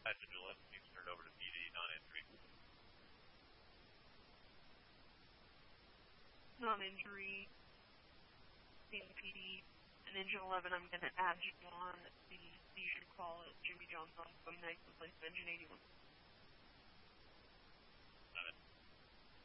Passage 11 needs turned over to PD, non-entry. Non-injury, PD, and Engine 11, I'm going to add you on the seizure call at Jimmy John's on phone night with Engine 81.